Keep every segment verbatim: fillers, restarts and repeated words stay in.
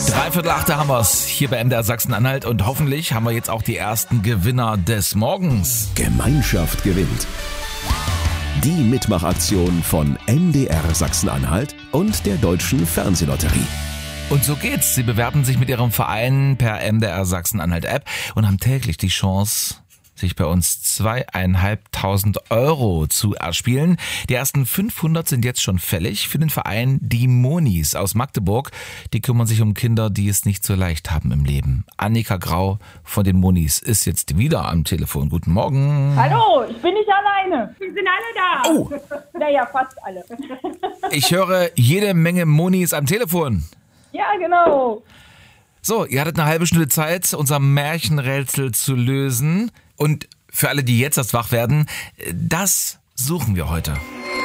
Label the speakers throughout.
Speaker 1: Dreiviertel achte haben wir's hier bei M D R Sachsen-Anhalt und hoffentlich haben wir jetzt auch die ersten Gewinner des Morgens.
Speaker 2: Gemeinschaft gewinnt. Die Mitmachaktion von M D R Sachsen-Anhalt und der Deutschen Fernsehlotterie.
Speaker 1: Und so geht's. Sie bewerben sich mit Ihrem Verein per M D R Sachsen-Anhalt App und haben täglich die Chance, sich bei uns zweieinhalbtausend Euro zu erspielen. Die ersten fünfhundert sind jetzt schon fällig für den Verein Die Monis aus Magdeburg. Die kümmern sich um Kinder, die es nicht so leicht haben im Leben. Annika Grau von den Monis ist jetzt wieder am Telefon. Guten Morgen.
Speaker 3: Hallo, ich bin nicht alleine. Wir sind alle da.
Speaker 1: Oh.
Speaker 3: Naja, fast alle.
Speaker 1: Ich höre jede Menge Monis am Telefon.
Speaker 3: Ja, genau.
Speaker 1: So, ihr hattet eine halbe Stunde Zeit, unser Märchenrätsel zu lösen. Und für alle, die jetzt erst wach werden, das suchen wir heute.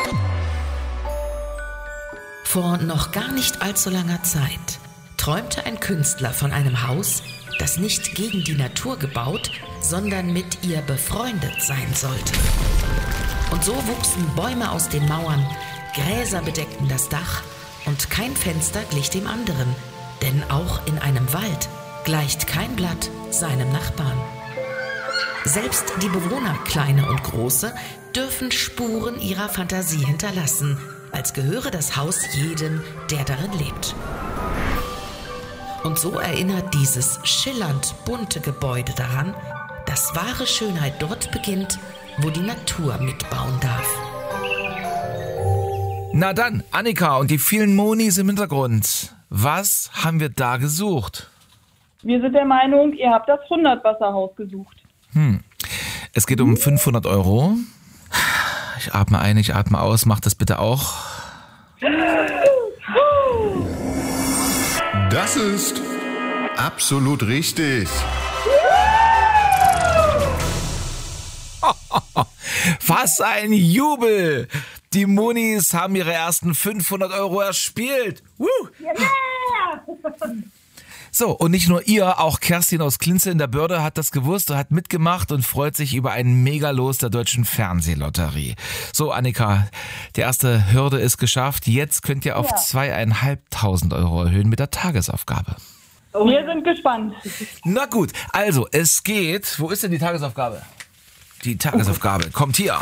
Speaker 4: Vor noch gar nicht allzu langer Zeit träumte ein Künstler von einem Haus, das nicht gegen die Natur gebaut, sondern mit ihr befreundet sein sollte. Und so wuchsen Bäume aus den Mauern, Gräser bedeckten das Dach und kein Fenster glich dem anderen. Denn auch in einem Wald gleicht kein Blatt seinem Nachbarn. Selbst die Bewohner, kleine und große, dürfen Spuren ihrer Fantasie hinterlassen, als gehöre das Haus jedem, der darin lebt. Und so erinnert dieses schillernd bunte Gebäude daran, dass wahre Schönheit dort beginnt, wo die Natur mitbauen darf.
Speaker 1: Na dann, Annika und die vielen Monis im Hintergrund. Was haben wir da gesucht?
Speaker 3: Wir sind der Meinung, ihr habt das hundert-Wasserhaus gesucht.
Speaker 1: Hm. Es geht um fünfhundert Euro. Ich atme ein, ich atme aus. Mach das bitte auch.
Speaker 5: Das ist absolut richtig.
Speaker 1: Was ein Jubel! Die Monis haben ihre ersten fünfhundert Euro erspielt. Woo!
Speaker 3: Yeah!
Speaker 1: So, und nicht nur ihr, auch Kerstin aus Klinze in der Börde hat das gewusst und hat mitgemacht und freut sich über ein Megalos der Deutschen Fernsehlotterie. So, Annika, die erste Hürde ist geschafft. Jetzt könnt ihr auf ja. zweieinhalbtausend Euro erhöhen mit der Tagesaufgabe.
Speaker 3: Wir sind gespannt.
Speaker 1: Na gut, also es geht. Wo ist denn die Tagesaufgabe? Die Tagesaufgabe kommt hier.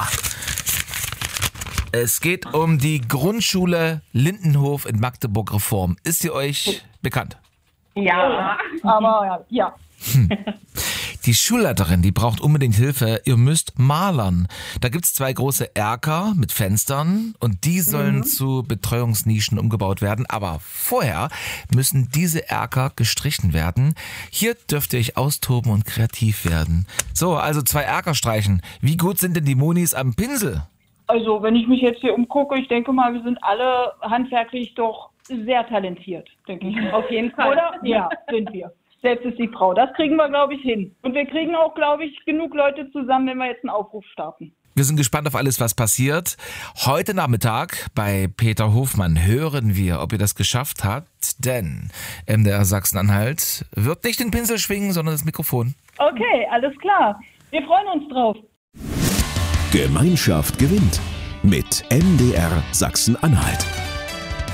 Speaker 1: Es geht um die Grundschule Lindenhof in Magdeburg-Reform. Ist sie euch bekannt?
Speaker 3: Ja, aber ja.
Speaker 1: Hm. Die Schulleiterin, die braucht unbedingt Hilfe. Ihr müsst malern. Da gibt's zwei große Erker mit Fenstern und die sollen mhm. zu Betreuungsnischen umgebaut werden. Aber vorher müssen diese Erker gestrichen werden. Hier dürft ihr euch austoben und kreativ werden. So, also zwei Erker streichen. Wie gut sind denn die Monis am Pinsel?
Speaker 3: Also, wenn ich mich jetzt hier umgucke, ich denke mal, wir sind alle handwerklich doch sehr talentiert, denke ich.
Speaker 6: Auf jeden Fall.
Speaker 3: Oder? Ja, sind wir. Selbst ist die Frau. Das kriegen wir, glaube ich, hin. Und wir kriegen auch, glaube ich, genug Leute zusammen, wenn wir jetzt einen Aufruf starten.
Speaker 1: Wir sind gespannt auf alles, was passiert. Heute Nachmittag bei Peter Hofmann hören wir, ob ihr das geschafft habt. Denn M D R Sachsen-Anhalt wird nicht den Pinsel schwingen, sondern das Mikrofon.
Speaker 3: Okay, alles klar. Wir freuen uns drauf.
Speaker 2: Gemeinschaft gewinnt mit M D R Sachsen-Anhalt.